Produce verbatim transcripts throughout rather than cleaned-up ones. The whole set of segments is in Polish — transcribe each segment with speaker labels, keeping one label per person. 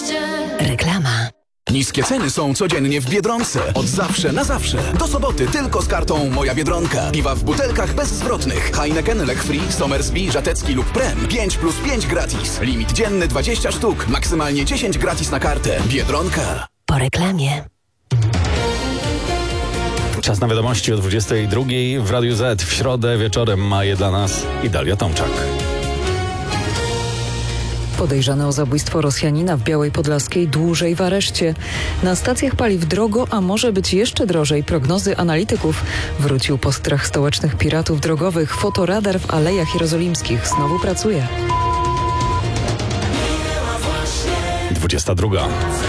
Speaker 1: Reklama.
Speaker 2: Niskie ceny są codziennie w Biedronce. Od zawsze na zawsze. Do soboty tylko z kartą Moja Biedronka. Piwa w butelkach bezzwrotnych. Heineken, Lech Free, Somersby, Żatecki lub Prem. pięć plus pięć gratis. Limit dzienny dwadzieścia sztuk. Maksymalnie dziesięć gratis na kartę. Biedronka.
Speaker 1: Po reklamie.
Speaker 3: Czas na wiadomości o dwudziestej drugiej w Radiu Z. W środę wieczorem ma je dla nas i Dalia Tomczak.
Speaker 4: Podejrzany o zabójstwo Rosjanina w Białej Podlaskiej dłużej w areszcie. Na stacjach paliw drogo, a może być jeszcze drożej. Prognozy analityków. Wrócił postrach stołecznych piratów drogowych. Fotoradar w Alejach Jerozolimskich znowu pracuje.
Speaker 3: dwudziesta druga.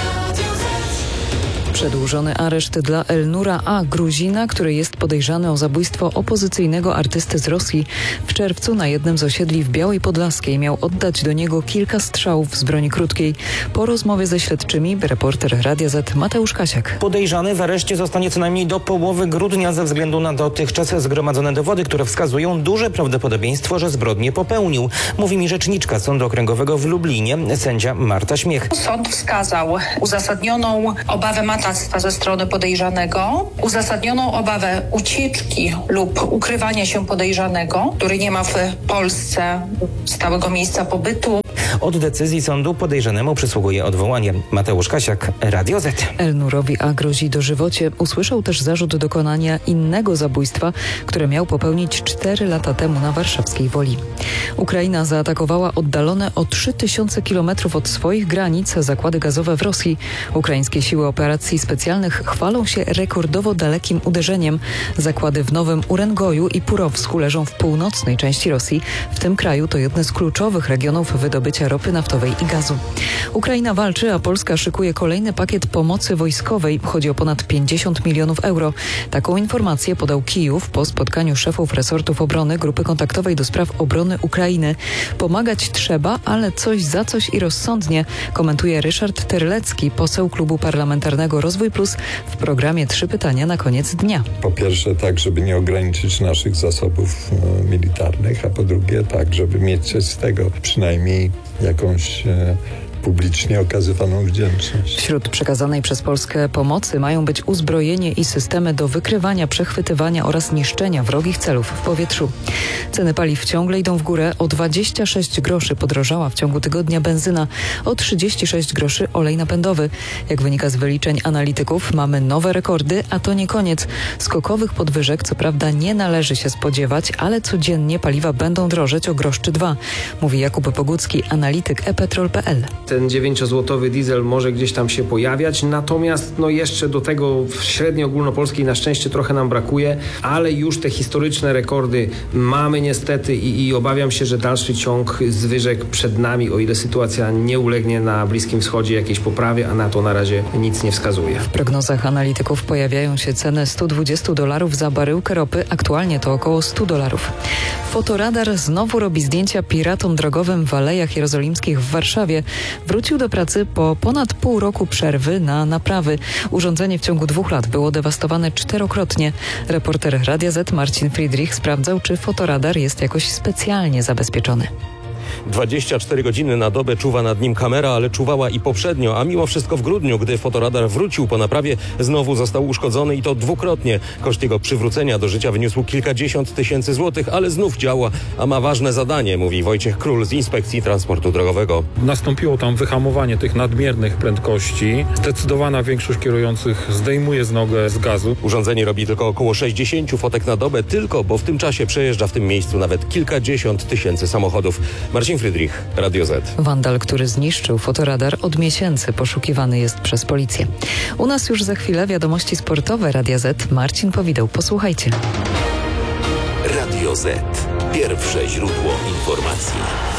Speaker 4: Przedłużony areszt dla Elnura A., Gruzina, który jest podejrzany o zabójstwo opozycyjnego artysty z Rosji. W czerwcu na jednym z osiedli w Białej Podlaskiej miał oddać do niego kilka strzałów z broni krótkiej. Po rozmowie ze śledczymi reporter Radia Z Mateusz Kasiak.
Speaker 5: Podejrzany w areszcie zostanie co najmniej do połowy grudnia ze względu na dotychczas zgromadzone dowody, które wskazują duże prawdopodobieństwo, że zbrodnię popełnił. Mówi mi rzeczniczka Sądu Okręgowego w Lublinie, sędzia Marta Śmiech.
Speaker 6: Sąd wskazał uzasadnioną obawę matactwa ze strony podejrzanego, uzasadnioną obawę ucieczki lub ukrywania się podejrzanego, który nie ma w Polsce stałego miejsca pobytu.
Speaker 5: Od decyzji sądu podejrzanemu przysługuje odwołanie. Mateusz Kasiak, Radio Z.
Speaker 4: Elnurowi A. grozi dożywocie. Usłyszał też zarzut dokonania innego zabójstwa, które miał popełnić cztery lata temu na warszawskiej Woli. Ukraina zaatakowała oddalone o trzy tysiące kilometrów od swoich granic zakłady gazowe w Rosji. Ukraińskie siły operacji specjalnych chwalą się rekordowo dalekim uderzeniem. Zakłady w Nowym Urengoju i Purowsku leżą w północnej części Rosji. W tym kraju to jedne z kluczowych regionów wydobycia ropy naftowej i gazu. Ukraina walczy, a Polska szykuje kolejny pakiet pomocy wojskowej. Chodzi o ponad pięćdziesiąt milionów euro. Taką informację podał Kijów po spotkaniu szefów resortów obrony Grupy Kontaktowej do spraw obrony Ukrainy. Pomagać trzeba, ale coś za coś i rozsądnie, komentuje Ryszard Terlecki, poseł Klubu Parlamentarnego Rozwój Plus w programie Trzy pytania na koniec dnia.
Speaker 7: Po pierwsze tak, żeby nie ograniczyć naszych zasobów e, militarnych, a po drugie tak, żeby mieć z tego przynajmniej jakąś e, publicznie okazywaną wdzięczność.
Speaker 4: Wśród przekazanej przez Polskę pomocy mają być uzbrojenie i systemy do wykrywania, przechwytywania oraz niszczenia wrogich celów w powietrzu. Ceny paliw ciągle idą w górę. O dwadzieścia sześć groszy podrożała w ciągu tygodnia benzyna, o trzydzieści sześć groszy olej napędowy. Jak wynika z wyliczeń analityków, mamy nowe rekordy, a to nie koniec. Skokowych podwyżek co prawda nie należy się spodziewać, ale codziennie paliwa będą drożeć o grosz czy dwa, mówi Jakub Bogucki, analityk e petrol kropka pe el.
Speaker 8: Ten dziewięciozłotowy diesel może gdzieś tam się pojawiać, natomiast no jeszcze do tego w średniej ogólnopolskiej na szczęście trochę nam brakuje, ale już te historyczne rekordy mamy niestety i, i obawiam się, że dalszy ciąg zwyżek przed nami, o ile sytuacja nie ulegnie na Bliskim Wschodzie jakiejś poprawie, a na to na razie nic nie wskazuje.
Speaker 4: W prognozach analityków pojawiają się ceny sto dwadzieścia dolarów za baryłkę ropy, aktualnie to około sto dolarów. Fotoradar znowu robi zdjęcia piratom drogowym w Alejach Jerozolimskich w Warszawie. Wrócił do pracy po ponad pół roku przerwy na naprawy. Urządzenie w ciągu dwóch lat było dewastowane czterokrotnie. Reporter Radia Z Marcin Friedrich sprawdzał, czy fotoradar jest jakoś specjalnie zabezpieczony.
Speaker 9: dwadzieścia cztery godziny na dobę czuwa nad nim kamera, ale czuwała i poprzednio, a mimo wszystko w grudniu, gdy fotoradar wrócił po naprawie, znowu został uszkodzony i to dwukrotnie. Koszt jego przywrócenia do życia wyniósł kilkadziesiąt tysięcy złotych, ale znów działa, a ma ważne zadanie, mówi Wojciech Król z Inspekcji Transportu Drogowego.
Speaker 10: Nastąpiło tam wyhamowanie tych nadmiernych prędkości. Zdecydowana większość kierujących zdejmuje z nogę z gazu.
Speaker 9: Urządzenie robi tylko około sześćdziesiąt fotek na dobę, tylko bo w tym czasie przejeżdża w tym miejscu nawet kilkadziesiąt tysięcy samochodów. Marcin Friedrich, Radio Z.
Speaker 4: Wandal, który zniszczył fotoradar, od miesięcy poszukiwany jest przez policję. U nas już za chwilę wiadomości sportowe Radia Z. Marcin Powideł. Posłuchajcie.
Speaker 11: Radio Z. Pierwsze źródło informacji.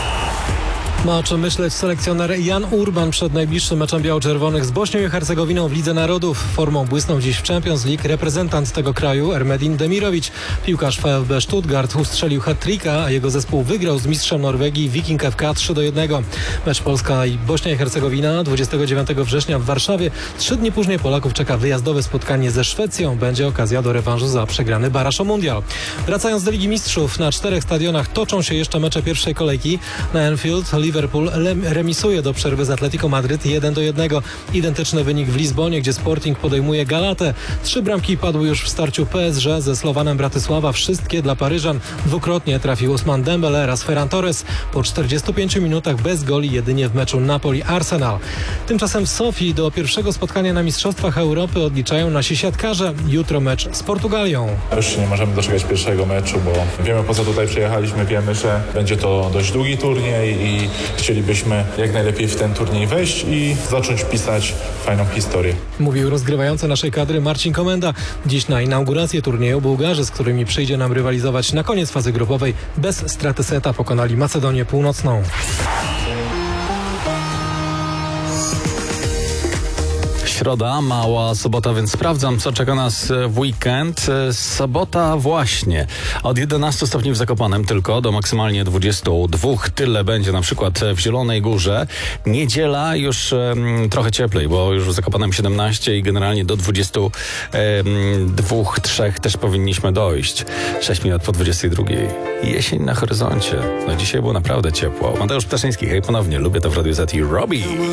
Speaker 12: Ma o czym myśleć selekcjoner Jan Urban przed najbliższym meczem biało-czerwonych z Bośnią i Hercegowiną w Lidze Narodów. Formą błysnął dziś w Champions League reprezentant tego kraju Ermedin Demirovic. Piłkarz VfB Stuttgart ustrzelił hat-tricka, a jego zespół wygrał z mistrzem Norwegii Viking F K trzy do jednego. Mecz Polska i Bośnia i Hercegowina dwudziestego dziewiątego września w Warszawie. Trzy dni później Polaków czeka wyjazdowe spotkanie ze Szwecją. Będzie okazja do rewanżu za przegrany baraż o mundial. Wracając do Ligi Mistrzów, na czterech stadionach toczą się jeszcze mecze pierwszej kolejki. Na Anfield Liverpool remisuje do przerwy z Atletico Madryt jeden do jednego. Identyczny wynik w Lizbonie, gdzie Sporting podejmuje Galatę. Trzy bramki padły już w starciu P S G ze Slowanem Bratysława. Wszystkie dla Paryżan. Dwukrotnie trafił Ousmane Dembele oraz Ferran Torres. Po czterdziestu pięciu minutach bez goli jedynie w meczu Napoli-Arsenal. Tymczasem w Sofii do pierwszego spotkania na Mistrzostwach Europy odliczają nasi siatkarze. Jutro mecz z Portugalią.
Speaker 1: Już nie możemy doczekać pierwszego meczu, bo wiemy, po co tutaj przyjechaliśmy, wiemy, że będzie to dość długi turniej i chcielibyśmy jak najlepiej w ten turniej wejść i zacząć pisać fajną historię.
Speaker 12: Mówił rozgrywający naszej kadry Marcin Komenda. Dziś na inaugurację turnieju Bułgarzy, z którymi przyjdzie nam rywalizować na koniec fazy grupowej, bez straty seta pokonali Macedonię Północną.
Speaker 3: Środa, mała sobota, więc sprawdzam, co czeka nas w weekend. Sobota właśnie. Od jedenastu stopni w Zakopanem tylko do maksymalnie dwudziestu dwóch. Tyle będzie na przykład w Zielonej Górze. Niedziela już um, trochę cieplej, bo już w Zakopanem siedemnaście i generalnie do dwudziestu dwóch, trzech też powinniśmy dojść. sześć minut po dwudziestej drugiej. Jesień na horyzoncie. No dzisiaj było naprawdę ciepło. Mateusz Ptaszyński, hej ponownie. Lubię to w Radiu Z i Robbie.